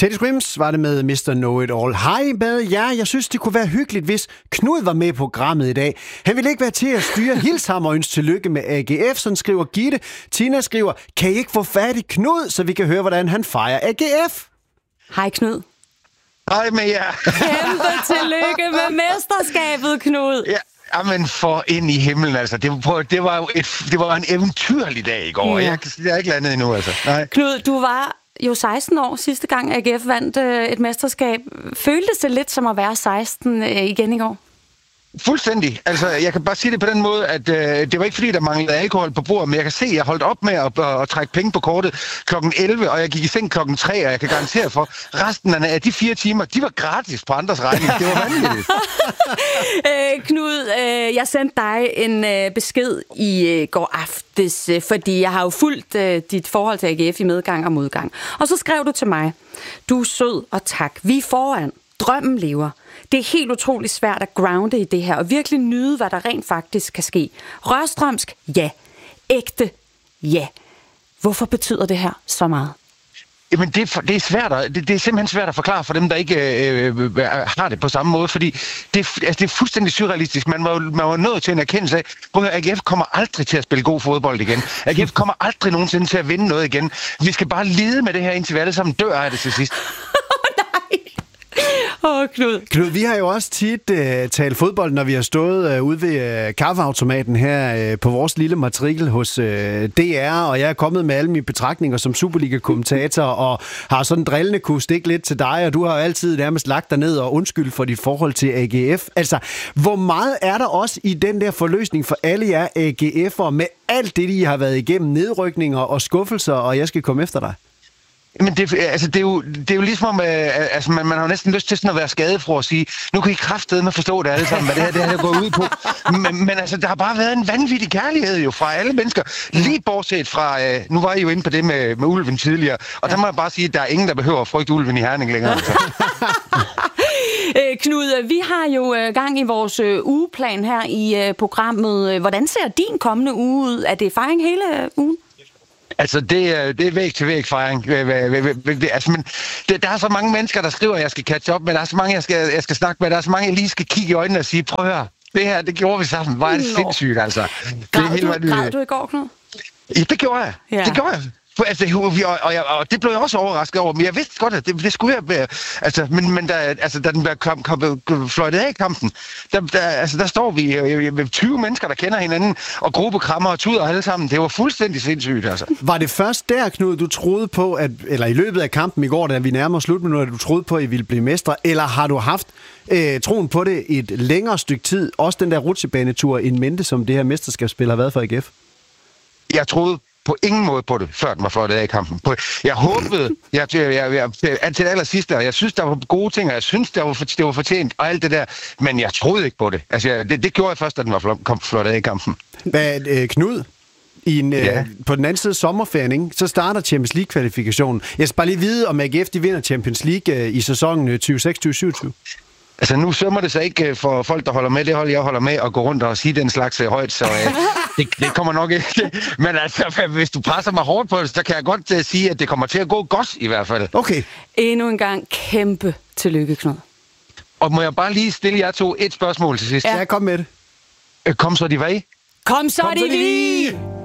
Teddy Swims var det med Mr. Know-It-All. Hej med jer. Jeg synes, det kunne være hyggeligt, hvis Knud var med i programmet i dag. Han ville ikke være til at styre. Hils ham og ønske tillykke med AGF, sådan skriver Gitte. Tina skriver, kan I ikke få fat i Knud, så vi kan høre, hvordan han fejrer AGF? Hej Knud. Hej med jer. Kæmpe tillykke med mesterskabet, Knud. Ja. Jamen for ind i himlen, altså. Det var en eventyrlig dag i går. Ja. Jeg er ikke landet endnu, altså. Nej. Knud, du var jo 16 år sidste gang AGF vandt et mesterskab. Føltes det lidt som at være 16 igen i går? Fuldstændig. Altså, jeg kan bare sige det på den måde, at det var ikke fordi, der manglede alkohol på bordet, men jeg kan se, at jeg holdt op med at trække penge på kortet kl. 11, og jeg gik i seng kl. 3, og jeg kan garantere for, resten af de 4 timer, de var gratis på andres regning. Det var vanvittigt. Knud, jeg sendte dig en besked i går aftes, fordi jeg har jo fulgt dit forhold til AGF i medgang og modgang. Og så skrev du til mig, du er sød og tak, vi er foran, drømmen lever. Det er helt utroligt svært at grounde i det her, og virkelig nyde, hvad der rent faktisk kan ske. Rørstrømsk? Ja. Ægte? Ja. Hvorfor betyder det her så meget? Jamen, det er svært det er simpelthen svært at forklare for dem, der ikke har det på samme måde, fordi det er fuldstændig surrealistisk. Man var nødt til en erkendelse af, at AGF kommer aldrig til at spille god fodbold igen. AGF kommer aldrig nogensinde til at vinde noget igen. Vi skal bare lide med det her, indtil vi alle sammen dør af det til sidst. Knud, vi har jo også tit talt fodbold, når vi har stået ude ved kaffeautomaten her på vores lille matrikel hos DR, og jeg er kommet med alle mine betragtninger som Superliga-kommentator, og har sådan drillende kunne stikke lidt til dig, og du har jo altid nærmest lagt dig ned og undskyld for dit forhold til AGF. Altså, hvor meget er der også i den der forløsning for alle jer AGF'ere med alt det, I har været igennem, nedrykninger og skuffelser, og jeg skal komme efter dig? Men det er jo ligesom om, man har jo næsten lyst til sådan at være skadefri og sige, nu kan I kraftedeme forstå det alle sammen, hvad det her går ud på. Men altså, der har bare været en vanvittig kærlighed jo fra alle mennesker, lige bortset fra, nu var I jo inde på det med ulven tidligere, og der må jeg bare sige, at der er ingen, der behøver at frygte ulven i Herning længere. Altså. Knud, vi har jo gang i vores ugeplan her i programmet. Hvordan ser din kommende uge ud? Er det fejring hele ugen? Altså, det er væg til væg fejring. Altså, men der er så mange mennesker, der skriver, at jeg skal catch up, men der er så mange, jeg skal snakke med. Der er så mange, jeg lige skal kigge i øjnene og sige, prøv at høre, det her, det gjorde vi sammen. Hvor er det sindssygt, altså. Græd du i går, Knud? Ja, det gjorde jeg. Ja. Det gjorde jeg. Altså, og det blev jeg også overrasket over, men jeg vidste godt, at det skulle jeg. Altså, men da den blev fløjtet af i kampen, der står vi 20 mennesker, der kender hinanden, og gruppekrammer og tuder alle sammen. Det var fuldstændig sindssygt, altså. Var det først der, Knud, du troede på, eller i løbet af kampen i går, da vi nærmer slutminutter, du troede på, at I ville blive mestre, eller har du haft troen på det et længere stykke tid, også den der rutsjebanetur in mente, som det her mesterskabsspil har været for AGF? Jeg troede på ingen måde på det, før den var fløjtet af i kampen. Jeg håbede, til allersidst, og jeg synes, der var gode ting, og jeg synes, det var fortjent, og alt det der, men jeg troede ikke på det. Altså, det gjorde jeg først, da den var fløjtet af i kampen. Hvad, Knud? På den anden side sommerferien, ikke? Så starter Champions League-kvalifikationen. Jeg skal bare lige vide, om AGF de vinder Champions League i sæsonen 2026-2027. Altså, nu sømmer det sig ikke for folk, der holder med det hold, jeg holder med, at gå rundt og sige den slags højt, så det kommer nok ikke. Men altså, hvis du presser mig hårdt på det, så kan jeg godt sige, at det kommer til at gå godt i hvert fald. Okay. Endnu en gang kæmpe tillykke, Knud. Og må jeg bare lige stille jer to et spørgsmål til sidst? Ja, kom med det. Kom så de var i. Kom så de lige!